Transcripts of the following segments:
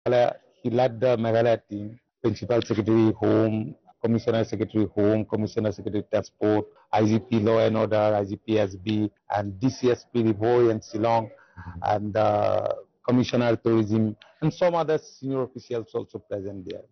He led the Meghalaya team, Principal Secretary Home, Commissioner Secretary Home, Commissioner Secretary Transport, IGP Law and Order, IGP SB, and DCSP Rivoy and Shillong, and Commissioner Tourism, and some other senior officials also present there.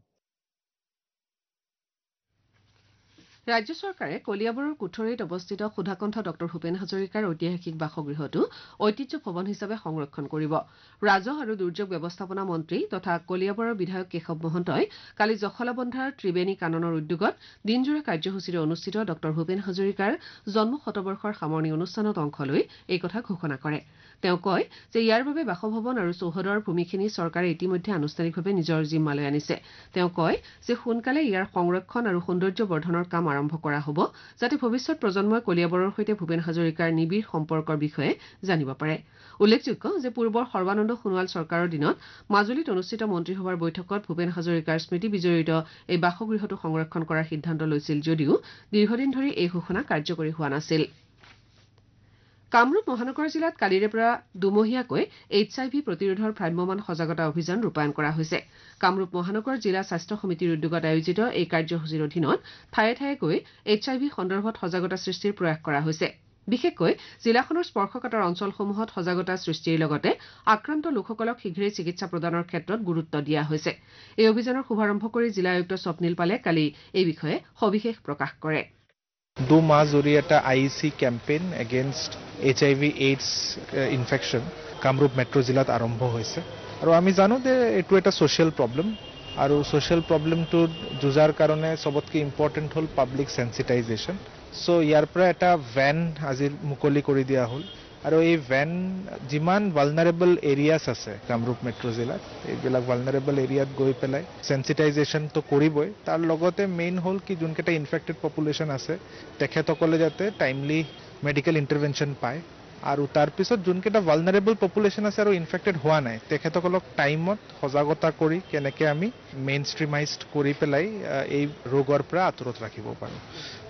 ৰাজ্য চৰকাৰে কলিয়াবৰৰ কুঠৰীত অৱস্থিত Sudhakantha doctor Bhupen হাজৰিকাৰ ঐতিহাসিক বাসগৃহটো ঐতিহ্য ভৱন হিচাপে সংৰক্ষণ কৰিব ৰাজহ আৰু দুৰ্যোগ ব্যৱস্থাপনা মন্ত্ৰী তথা কলিয়াবৰৰ বিধায়ক কেশৱ মহন্তই কালি জখলাবন্ধাৰ ত্ৰিবেণী কাননৰ উদ্যোগত দিনজোৰা কাৰ্যসূচীৰে অনুষ্ঠিত ডক্টৰ ভূপেন হাজৰিকাৰ জন্ম শতবৰ্ষৰ সামৰণি অনুষ্ঠানত অংশ লৈ এই কথা ঘোষণা কৰে তেওঁ কয় যে ইয়াৰ বাবে বাসভৱন আৰু চৌহদৰ ভূমিখিনি চৰকাৰে ইতিমধ্যে আনুষ্ঠানিকভাৱে নিজৰ জিম্মালৈ আনিছে তেওঁ কয় যে সোনকালে ইয়াৰ সংৰক্ষণ আৰু সৌন্দৰ্য বৰ্ধনৰ কাম আৰম্ভ কৰা হ'ব যাতে ভৱিষ্যত প্ৰজন্মই কলিয়াবৰৰ সৈতে ভূপেন হাজৰিকাৰ নিবিড় সম্পৰ্কৰ বিষয়ে জানিব পাৰে উল্লেখযোগ্য যে পূৰ্বৰ সৰ্বানন্দ সোণোৱাল চৰকাৰৰ দিনত মাজুলীত অনুষ্ঠিত মন্ত্ৰীসভাৰ বৈঠকত ভূপেন হাজৰিকাৰ স্মৃতি বিজড়িত এই বাসগৃহটো সংৰক্ষণ কৰাৰ সিদ্ধান্ত লৈছিল যদিও দীৰ্ঘদিন ধৰি এই ঘোষণা কাৰ্যকৰী হোৱা নাছিল কামৰূপ মহানগৰ জিলাত কালিৰে পৰা দুমহীয়াকৈ HIV প্ৰতিৰোধৰ ভ্ৰাম্যমাণ সজাগতা অভিযান ৰূপায়ণ কৰা হৈছে কামৰূপ মহানগৰ জিলা স্বাস্থ্য সমিতিৰ উদ্যোগত আয়োজিত এই কাৰ্যসূচীৰ অধীনত ঠায়ে ঠায়ে গৈ HIV সন্দৰ্ভত সজাগতা সৃষ্টিৰ প্ৰয়াস কৰা হৈছে বিশেষকৈ জিলাখনৰ স্পৰ্শকাতৰ অঞ্চলসমূহত সজাগতা সৃষ্টিৰ লগতে আক্ৰান্ত লোকসকলক শীঘ্ৰেই চিকিৎসা প্ৰদানৰ ক্ষেত্ৰত গুৰুত্ব দিয়া হৈছে এই অভিযানৰ শুভাৰম্ভ কৰি জিলা আয়ুক্ত স্বপ্নীল পালে কালি এই বিষয়ে সবিশেষ প্ৰকাশ কৰে 2 মাহ ধৰি এটা IEC campaign against HIV AIDS infection Kamrup metro' জিলাত আৰম্ভ হৈছে আৰু আমি জানো যে এইটো এটা ছ'চিয়েল প্ৰব্লেম আৰু ছ'চিয়েল প্ৰব্লেমটো যুঁজাৰ কাৰণে সবতকৈ ইম্পৰ্টেণ্ট হ'ল পাব্লিক সেন্সিটাইজেশ্যন চ' ইয়াৰ পৰা এটা ভেন আজি মুকলি কৰি দিয়া হ'ল আৰু এই ভেন যিমান ভালনাৰেবল এৰিয়াছ আছে কামৰূপ মেট্ৰ' জিলাত এইবিলাক ভালনাৰেবল এৰিয়াত গৈ পেলাই সেন্সিটাইজেশ্যনটো কৰিবই তাৰ লগতে মেইন হ'ল কি যোনকেইটা ইনফেক্টেড পপুলেশ্যন আছে তেখেতসকলে যাতে টাইমলি মেডিকেল ইণ্টাৰভেনশ্যন পায় আৰু তাৰপিছত যোনকেইটা ভালনাৰেবল পপুলেশ্যন আছে আৰু ইনফেক্টেড হোৱা নাই তেখেতসকলক টাইমত সজাগতা কৰি কেনেকৈ আমি মেইন ষ্ট্ৰীমাইজড কৰি পেলাই এই ৰোগৰ পৰা আঁতৰত ৰাখিব পাৰোঁ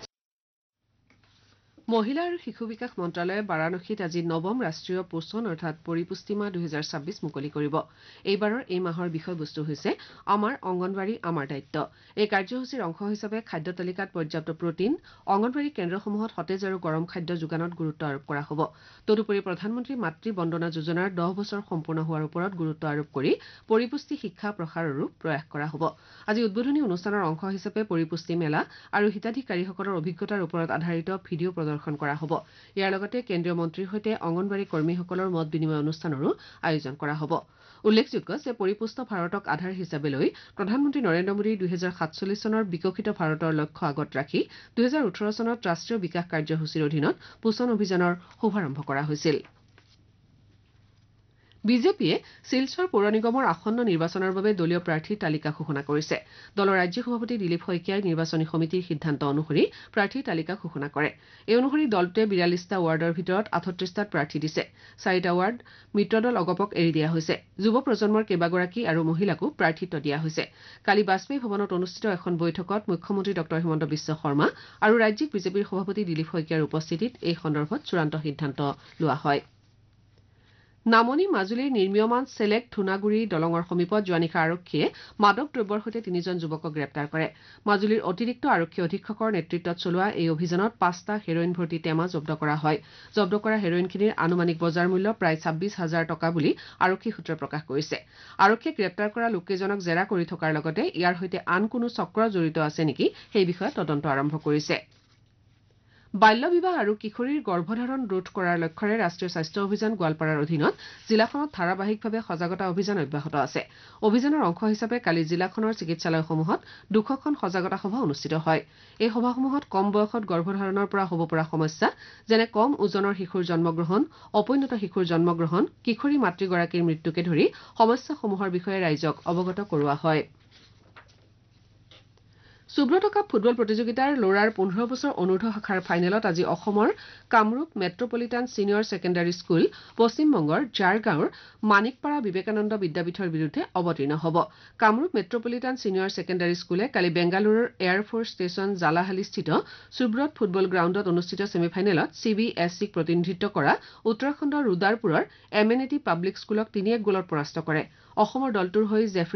মহিলা আৰু শিশু বিকাশ মন্ত্ৰালয়ে বাৰাণসীত আজি নৱম ৰাষ্ট্ৰীয় পোষণ অৰ্থাৎ পৰিপুষ্টি মাহ 2026 মুকলি কৰিব এইবাৰৰ এই মাহৰ বিষয়বস্তু হৈছে আমাৰ অংগনৱাড়ী আমাৰ দায়িত্ব এই কাৰ্যসূচীৰ অংশ হিচাপে খাদ্য তালিকাত পৰ্যাপ্ত প্ৰটিন অংগনৱাড়ী কেন্দ্ৰসমূহত সতেজ আৰু গৰম খাদ্য যোগানত গুৰুত্ব আৰোপ কৰা হ'ব তদুপৰি প্ৰধানমন্ত্ৰী মাতৃ বন্দনা যোজনাৰ 10 বছৰ সম্পূৰ্ণ হোৱাৰ ওপৰত গুৰুত্ব আৰোপ কৰি পৰিপুষ্টি শিক্ষা প্ৰসাৰৰো প্ৰয়াস কৰা হ'ব আজি উদ্বোধনী অনুষ্ঠানৰ অংশ হিচাপে পৰিপুষ্টি মেলা আৰু হিতাধিকাৰীসকলৰ অভিজ্ঞতাৰ ওপৰত আধাৰিত ভিডিঅ' প্ৰদৰ্শন কৰা হ'ব ইয়াৰ লগতে কেন্দ্ৰীয় মন্ত্ৰীৰ সৈতে অংগনৱাড়ী কৰ্মীসকলৰ মত বিনিময় অনুষ্ঠানৰো আয়োজন কৰা হ'ব উল্লেখযোগ্য যে পৰিপুষ্ট ভাৰতক আধাৰ হিচাপে লৈ প্ৰধানমন্ত্ৰী নৰেন্দ্ৰ মোদীৰ 2047 চনৰ বিকশিত ভাৰতৰ লক্ষ্য আগত ৰাখি 2018 চনত ৰাষ্ট্ৰীয় বিকাশ কাৰ্যসূচীৰ অধীনত পোষণ অভিযানৰ শুভাৰম্ভ কৰা হৈছিল বিজেপিয়ে শিলচৰ পৌৰ নিগমৰ আসন্ন নিৰ্বাচনৰ বাবে দলীয় প্ৰাৰ্থীৰ তালিকা ঘোষণা কৰিছে দলৰ ৰাজ্য সভাপতি দিলীপ শইকীয়াই নিৰ্বাচনী সমিতিৰ সিদ্ধান্ত অনুসৰি প্ৰাৰ্থীৰ তালিকা ঘোষণা কৰে এই অনুসৰি দলটোৱে 42টা ৱাৰ্ডৰ ভিতৰত 38টাত প্ৰাৰ্থী দিছে 4টা ৱাৰ্ড মিত্ৰদল অগপক এৰি দিয়া হৈছে যুৱ প্ৰজন্মৰ কেইবাগৰাকী আৰু মহিলাকো প্ৰাৰ্থীত্ব দিয়া হৈছে কালি বাজপেয়ী ভৱনত অনুষ্ঠিত এখন বৈঠকত মুখ্যমন্ত্ৰী ডক্টৰ হিমন্ত বিশ্ব শৰ্মা আৰু ৰাজ্যিক বিজেপিৰ সভাপতি দিলীপ শইকীয়াৰ উপস্থিতিত এই সন্দৰ্ভত চূড়ান্ত সিদ্ধান্ত লোৱা হয় নামনি মাজুলীৰ নিৰ্মীয়মান চেলেক ধুনাগুৰি দলঙৰ সমীপত যোৱা নিশা আৰক্ষীয়ে মাদক দ্ৰব্যৰ সৈতে 3জন যুৱকক গ্ৰেপ্তাৰ কৰে মাজুলীৰ অতিৰিক্ত আৰক্ষী অধীক্ষকৰ নেতৃত্বত চলোৱা এই অভিযানত 5টা হেৰইন ভৰ্তি টেমা জব্দ কৰা হয় জব্দ কৰা হেৰইনখিনিৰ আনুমানিক বজাৰ মূল্য প্ৰায় 26,000 টকা বুলি আৰক্ষী সূত্ৰই প্ৰকাশ কৰিছে আৰক্ষীয়ে গ্ৰেপ্তাৰ কৰা লোককেইজনক জেৰা কৰি থকাৰ লগতে ইয়াৰ সৈতে আন কোনো চক্ৰ জড়িত আছে নেকি সেই বিষয়ে তদন্ত আৰম্ভ কৰিছে বাল্য বিবাহ আৰু কিশোৰীৰ গৰ্ভধাৰণ ৰোধ কৰাৰ লক্ষ্যৰে ৰাষ্ট্ৰীয় স্বাস্থ্য অভিযান গোৱালপাৰাৰ অধীনত জিলাখনত ধাৰাবাহিকভাৱে সজাগতা অভিযান অব্যাহত আছে অভিযানৰ অংশ হিচাপে কালি জিলাখনৰ চিকিৎসালয়সমূহত 200খন সজাগতা সভা অনুষ্ঠিত হয় এই সভাসমূহত কম বয়সত গৰ্ভধাৰণৰ পৰা হ'ব পৰা সমস্যা যেনে কম ওজনৰ শিশুৰ জন্মগ্ৰহণ অপৰিণত শিশুৰ জন্মগ্ৰহণ কিশোৰী মাতৃগৰাকীৰ মৃত্যুকে ধৰি সমস্যাসমূহৰ বিষয়ে ৰাইজক অৱগত কৰোৱা হয় সুব্ৰত কাপ ফুটবল প্ৰতিযোগিতাৰ ল'ৰাৰ 15 বছৰ অনূৰ্ধ্ব শাখাৰ ফাইনেলত আজি অসমৰ Kamrup metropolitan senior secondary school পশ্চিমবংগৰ জাৰগাঁৱৰ মানিকপাৰা বিবেকানন্দ বিদ্যাপীঠৰ বিৰুদ্ধে অৱতীৰ্ণ হ'ব কামৰূপ মেট্ৰপলিটান ছিনিয়ৰ ছেকেণ্ডাৰী স্কুলে কালি বেংগালুৰুৰ এয়াৰফ'ৰ্চ ষ্টেচন জালাহালীস্থিত সুব্ৰত ফুটবল গ্ৰাউণ্ডত অনুষ্ঠিত ছেমিফাইনেলত CBSEক প্ৰতিনিধিত্ব কৰা উত্তৰাখণ্ডৰ ৰুদাৰপুৰৰ এমেনিটি পাব্লিক স্কুলক 3-1 গ'লত পৰাস্ত কৰে অসমৰ দলটোৰ হৈ জেফ্ৰী